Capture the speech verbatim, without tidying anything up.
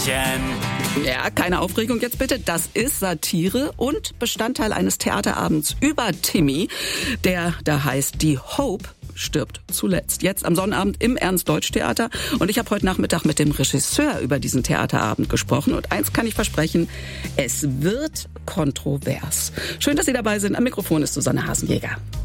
Ja, keine Aufregung jetzt bitte. Das ist Satire und Bestandteil eines Theaterabends über Timmy, der da heißt Die Hope stirbt zuletzt. Jetzt am Sonnabend im Ernst-Deutsch-Theater. Und ich habe heute Nachmittag mit dem Regisseur über diesen Theaterabend gesprochen. Und eins kann ich versprechen, es wird kontrovers. Schön, dass Sie dabei sind. Am Mikrofon ist Susanne Hasenjäger.